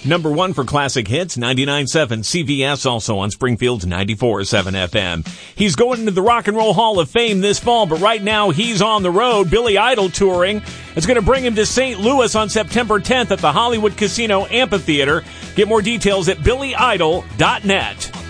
Number 1 for classic hits, 99.7 CVS, also on Springfield's 94.7 FM. He's going into the Rock and Roll Hall of Fame this fall, but right now he's on the road. Billy Idol touring. It's going to bring him to St. Louis on September 10th at the Hollywood Casino Amphitheater. Get more details at billyidol.net.